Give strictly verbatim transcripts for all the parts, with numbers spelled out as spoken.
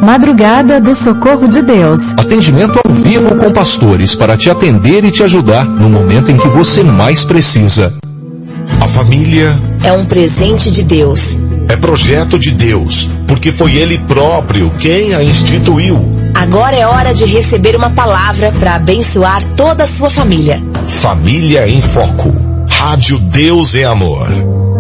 Madrugada do Socorro de Deus. Atendimento ao vivo com pastores para te atender e te ajudar no momento em que você mais precisa. A família é um presente de Deus. É projeto de Deus, porque foi Ele próprio quem a instituiu. Agora é hora de receber uma palavra para abençoar toda a sua família. Família em Foco. Rádio Deus é Amor.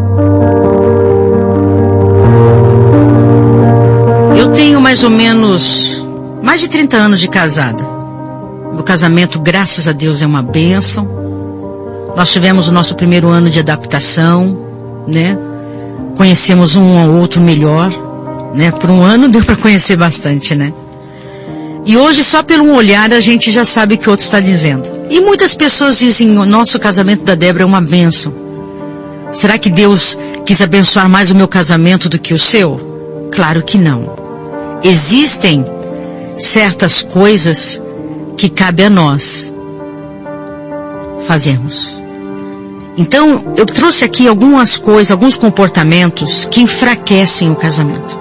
Eu tenho mais ou menos mais de trinta anos de casada. Meu casamento, graças a Deus, é uma bênção. Nós tivemos o nosso primeiro ano de adaptação, né? Conhecemos um ao outro melhor, né? Por um ano deu para conhecer bastante, né? E hoje, só pelo um olhar, a gente já sabe o que o outro está dizendo. E muitas pessoas dizem, o nosso casamento da Débora é uma bênção. Será que Deus quis abençoar mais o meu casamento do que o seu? Claro que não. Existem certas coisas que cabe a nós fazermos. Então, eu trouxe aqui algumas coisas, alguns comportamentos que enfraquecem o casamento.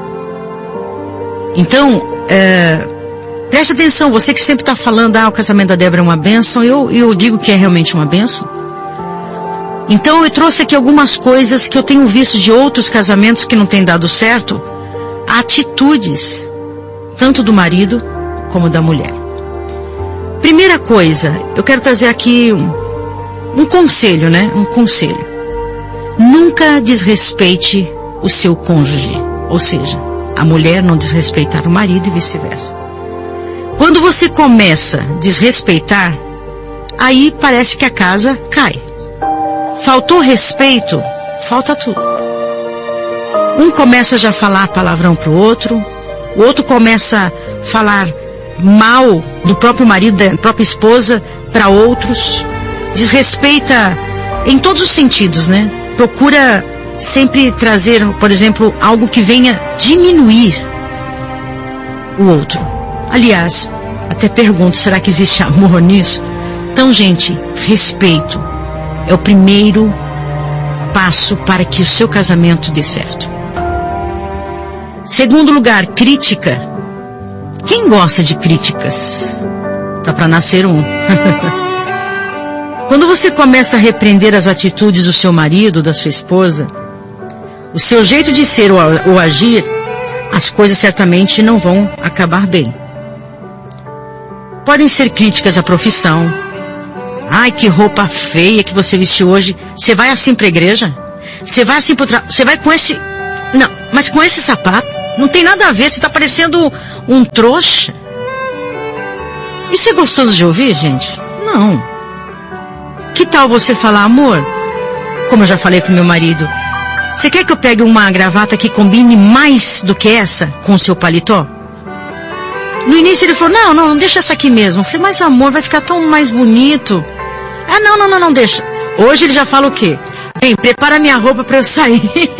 Então, é, preste atenção, você que sempre está falando, ah, o casamento da Débora é uma bênção, eu, eu digo que é realmente uma bênção. Então, eu trouxe aqui algumas coisas que eu tenho visto de outros casamentos que não têm dado certo, atitudes, tanto do marido como da mulher. Primeira coisa, eu quero trazer aqui um, um conselho, né? Um conselho. Nunca desrespeite o seu cônjuge, ou seja, a mulher não desrespeitar o marido e vice-versa. Quando você começa a desrespeitar, aí parece que a casa cai. Faltou respeito, falta tudo. Um começa já a falar palavrão pro outro, o outro começa a falar mal do próprio marido, da própria esposa, para outros. Desrespeita em todos os sentidos, né? Procura sempre trazer, por exemplo, algo que venha diminuir o outro. Aliás, até pergunto, será que existe amor nisso? Então, gente, respeito é o primeiro passo para que o seu casamento dê certo. Segundo lugar, crítica. Quem gosta de críticas? Tá para nascer um. Quando você começa a repreender as atitudes do seu marido, da sua esposa, o seu jeito de ser ou, ou agir, as coisas certamente não vão acabar bem. Podem ser críticas à profissão. Ai, que roupa feia que você vestiu hoje. Você vai assim para a igreja? Você vai assim para tra... Você vai com esse... Não, mas com esse sapato? Não tem nada a ver, você está parecendo um trouxa. Isso é gostoso de ouvir, gente? Não. Que tal você falar, amor? Como eu já falei pro meu marido, você quer que eu pegue uma gravata que combine mais do que essa com o seu paletó? No início ele falou, não, não, deixa essa aqui mesmo. Eu falei, mas amor, vai ficar tão mais bonito. Ah, não, não, não, não, deixa. Hoje ele já fala o quê? Bem, prepara minha roupa para eu sair.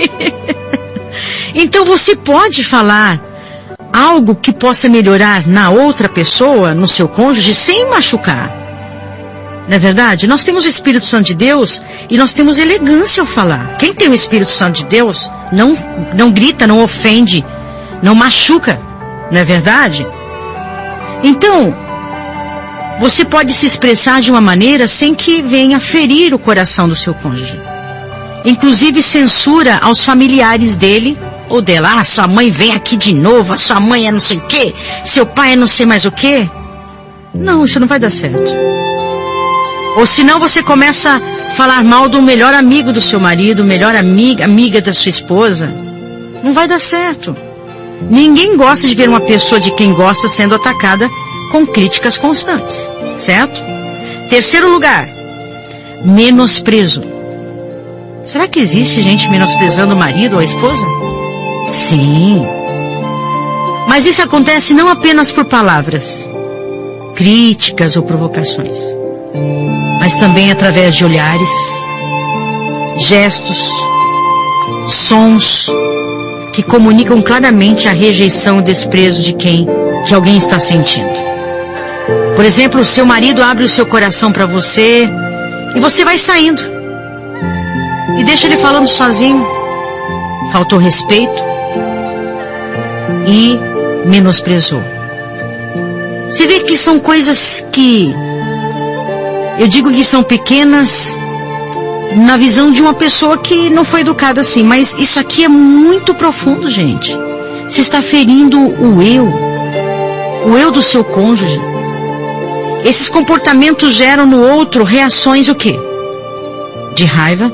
Então você pode falar algo que possa melhorar na outra pessoa, no seu cônjuge, sem machucar. Não é verdade? Nós temos o Espírito Santo de Deus e nós temos elegância ao falar. Quem tem o Espírito Santo de Deus não, não grita, não ofende, não machuca. Não é verdade? Então, você pode se expressar de uma maneira sem que venha ferir o coração do seu cônjuge. Inclusive censura aos familiares dele ou dela. Ah, sua mãe vem aqui de novo, a sua mãe é não sei o quê, seu pai é não sei mais o quê. Não, isso não vai dar certo. Ou senão você começa a falar mal do melhor amigo do seu marido, melhor amiga, amiga da sua esposa. Não vai dar certo. Ninguém gosta de ver uma pessoa de quem gosta sendo atacada com críticas constantes, certo? Terceiro lugar, menosprezo. Será que existe gente menosprezando o marido ou a esposa? Sim. Mas isso acontece não apenas por palavras, críticas ou provocações, mas também através de olhares, gestos, sons que comunicam claramente a rejeição e desprezo de quem que alguém está sentindo. Por exemplo, o seu marido abre o seu coração para você e você vai saindo e deixa ele falando sozinho. Faltou respeito e menosprezou. Você vê que são coisas que eu digo que são pequenas na visão de uma pessoa que não foi educada assim, mas isso aqui é muito profundo, gente. Você está ferindo o eu, o eu do seu cônjuge. Esses comportamentos geram no outro reações o quê? De raiva,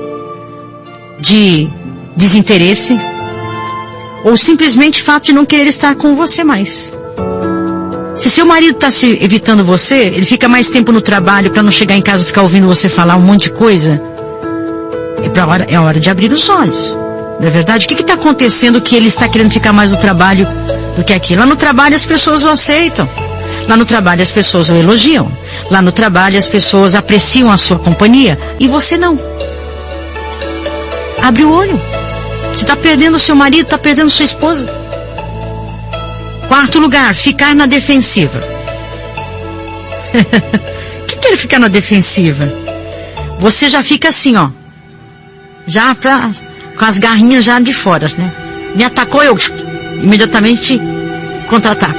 de desinteresse, ou simplesmente fato de não querer estar com você mais. Se seu marido está se evitando você, ele fica mais tempo no trabalho para não chegar em casa e ficar ouvindo você falar um monte de coisa, é, pra hora, é a hora de abrir os olhos. Não é verdade? O que está acontecendo que ele está querendo ficar mais no trabalho do que aqui? Lá no trabalho as pessoas o aceitam. Lá no trabalho as pessoas o elogiam. Lá no trabalho as pessoas apreciam a sua companhia. E você não. Abre o olho. Você está perdendo o seu marido, está perdendo sua esposa. Quarto lugar, ficar na defensiva. O que, que é ficar na defensiva? Você já fica assim, ó. Já pra, com as garrinhas já de fora, né? Me atacou, eu imediatamente contra-ataco.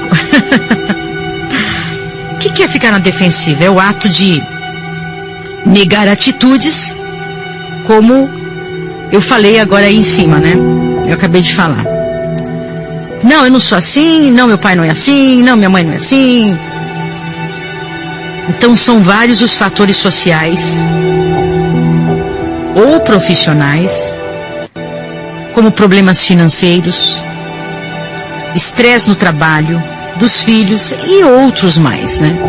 O que, que é ficar na defensiva? É o ato de negar atitudes, como eu falei agora aí em cima, né? Eu acabei de falar. Não, eu não sou assim, não, meu pai não é assim, não, minha mãe não é assim. Então são vários os fatores sociais ou profissionais, como problemas financeiros, estresse no trabalho, dos filhos e outros mais, né?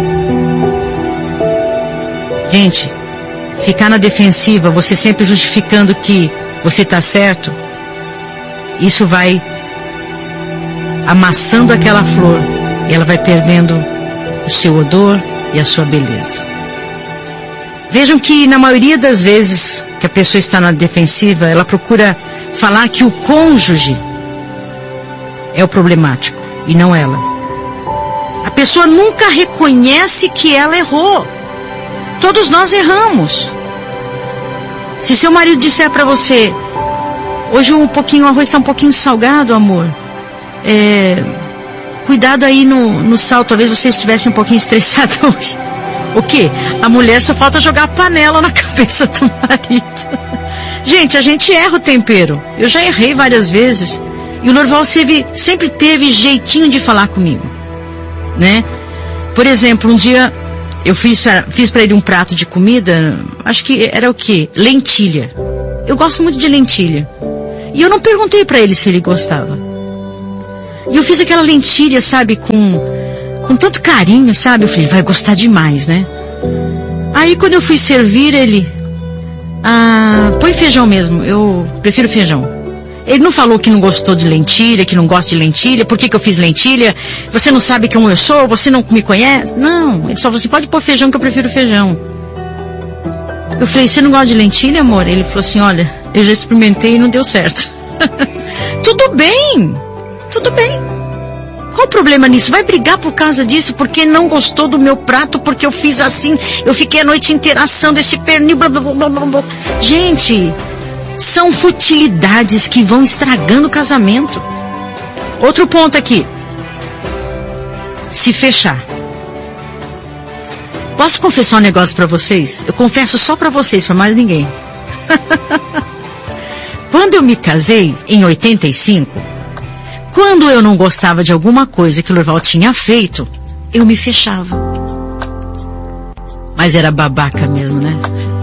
Gente, ficar na defensiva, você sempre justificando que você está certo, isso vai amassando aquela flor e ela vai perdendo o seu odor e a sua beleza. Vejam que na maioria das vezes que a pessoa está na defensiva, ela procura falar que o cônjuge é o problemático e não ela. A pessoa nunca reconhece que ela errou. Todos nós erramos. Se seu marido disser para você, hoje um pouquinho, o arroz está um pouquinho salgado, amor, é, cuidado aí no, no sal, talvez você estivesse um pouquinho estressado hoje. O quê? A mulher só falta jogar a panela na cabeça do marido. Gente, a gente erra o tempero. Eu já errei várias vezes. E o Lorival sempre, sempre teve jeitinho de falar comigo, né? Por exemplo, um dia eu fiz, fiz para ele um prato de comida, acho que era o quê? Lentilha. Eu gosto muito de lentilha. E eu não perguntei para ele se ele gostava. E eu fiz aquela lentilha, sabe, com, com tanto carinho, sabe? Eu falei, vai gostar demais, né? Aí quando eu fui servir, ele... Ah, põe feijão mesmo, eu prefiro feijão. Ele não falou que não gostou de lentilha, que não gosta de lentilha, por que que eu fiz lentilha? Você não sabe como eu sou? Você não me conhece? Não, ele só falou assim, pode pôr feijão que eu prefiro feijão. Eu falei, você não gosta de lentilha, amor? Ele falou assim, olha, eu já experimentei e não deu certo. Tudo bem, tudo bem. Qual o problema nisso? Vai brigar por causa disso, porque não gostou do meu prato, porque eu fiz assim, eu fiquei a noite inteira assando esse pernil, blá, blá, blá, blá, blá. Gente, são futilidades que vão estragando o casamento. Outro ponto aqui. Se fechar. Posso confessar um negócio pra vocês? Eu confesso só pra vocês, pra mais ninguém. Quando eu me casei, em oitenta e cinco, quando eu não gostava de alguma coisa que o Lorival tinha feito, eu me fechava. Mas era babaca mesmo, né?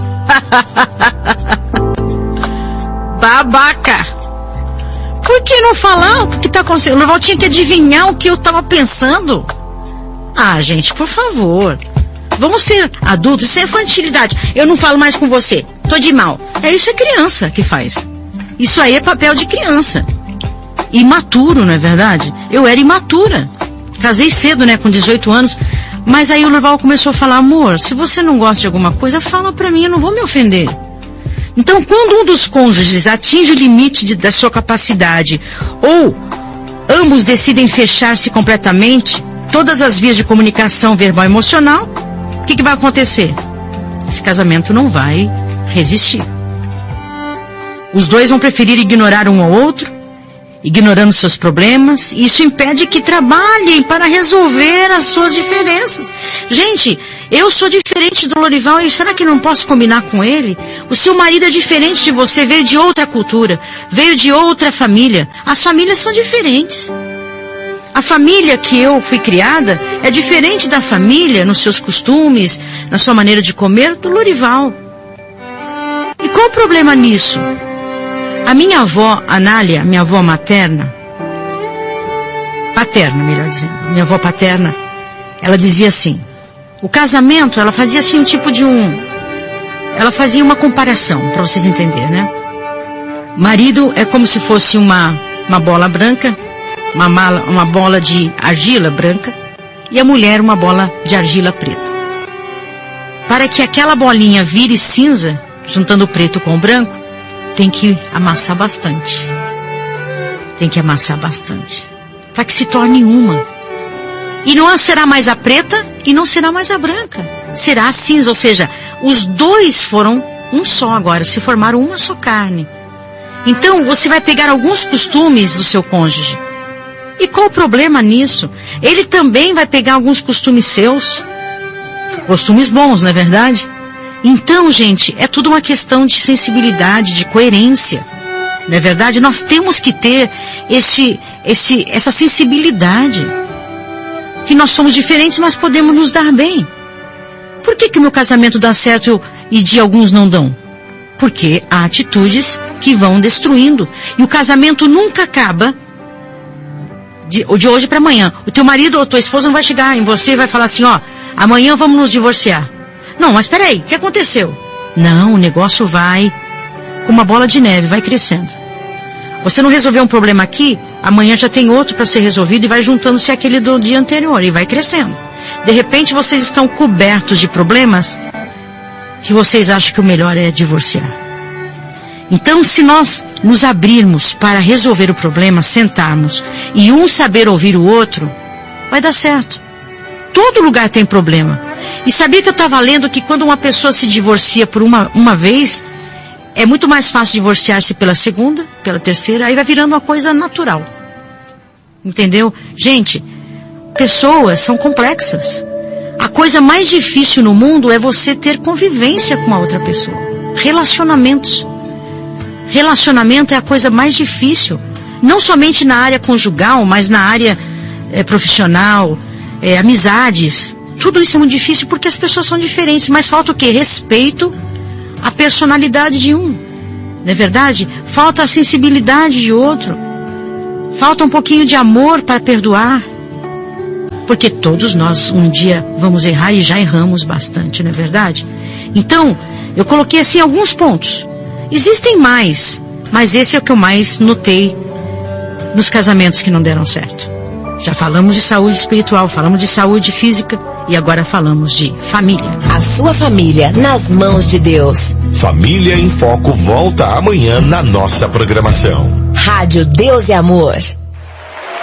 Babaca. Por que não falar o que está acontecendo? O Lorival tinha que adivinhar o que eu estava pensando. Ah, gente, por favor. Vamos ser adultos, isso é infantilidade. Eu não falo mais com você, tô de mal. É isso, é criança que faz. Isso aí é papel de criança. Imaturo, não é verdade? Eu era imatura. Casei cedo, né, com dezoito anos. Mas aí o Lorival começou a falar, amor, se você não gosta de alguma coisa, fala pra mim, eu não vou me ofender. Então, quando um dos cônjuges atinge o limite de, da sua capacidade, ou ambos decidem fechar-se completamente, todas as vias de comunicação verbal e emocional, o que, que vai acontecer? Esse casamento não vai resistir. Os dois vão preferir ignorar um ao outro, ignorando seus problemas. E isso impede que trabalhem para resolver as suas diferenças. Gente, eu sou diferente do Lorival e será que não posso combinar com ele? O seu marido é diferente de você, veio de outra cultura, veio de outra família. As famílias são diferentes. A família que eu fui criada é diferente da família nos seus costumes, na sua maneira de comer, do Lorival. E qual o problema nisso? A minha avó, Anália, minha avó materna, paterna, melhor dizendo, minha avó paterna, ela dizia assim, o casamento, ela fazia assim um tipo de um, ela fazia uma comparação, para vocês entenderem, né? Marido é como se fosse uma, uma bola branca, Uma, mala, uma bola de argila branca e a mulher uma bola de argila preta. Para que aquela bolinha vire cinza, juntando o preto com o branco, tem que amassar bastante. Tem que amassar bastante. Para que se torne uma. E não será mais a preta e não será mais a branca. Será a cinza, ou seja, os dois foram um só agora, se formaram uma só carne. Então você vai pegar alguns costumes do seu cônjuge. E qual o problema nisso? Ele também vai pegar alguns costumes seus. Costumes bons, não é verdade? Então, gente, é tudo uma questão de sensibilidade, de coerência. Não é verdade? Nós temos que ter esse, esse, essa sensibilidade. Que nós somos diferentes, mas podemos nos dar bem. Por que que o meu casamento dá certo e de alguns não dão? Porque há atitudes que vão destruindo. E o casamento nunca acaba De, de hoje para amanhã. O teu marido ou tua esposa não vai chegar em você e vai falar assim, ó, amanhã vamos nos divorciar. Não, mas peraí, o que aconteceu? Não, o negócio vai com uma bola de neve, vai crescendo. Você não resolveu um problema aqui, amanhã já tem outro para ser resolvido e vai juntando-se aquele do dia anterior e vai crescendo. De repente vocês estão cobertos de problemas que vocês acham que o melhor é divorciar. Então, se nós nos abrirmos para resolver o problema, sentarmos e um saber ouvir o outro, vai dar certo. Todo lugar tem problema. E sabia que eu estava lendo que quando uma pessoa se divorcia por uma, uma vez, é muito mais fácil divorciar-se pela segunda, pela terceira, aí vai virando uma coisa natural. Entendeu? Gente, pessoas são complexas. A coisa mais difícil no mundo é você ter convivência com a outra pessoa. Relacionamentos. Relacionamento é a coisa mais difícil, não somente na área conjugal, mas na área é, profissional, é, amizades. Tudo isso é muito difícil porque as pessoas são diferentes, mas falta o quê? Respeito à personalidade de um, não é verdade? Falta a sensibilidade de outro, falta um pouquinho de amor para perdoar, porque todos nós um dia vamos errar e já erramos bastante, não é verdade? Então, eu coloquei assim alguns pontos. Existem mais, mas esse é o que eu mais notei nos casamentos que não deram certo. Já falamos de saúde espiritual, falamos de saúde física e agora falamos de família. A sua família nas mãos de Deus. Família em Foco volta amanhã na nossa programação. Rádio Deus e Amor.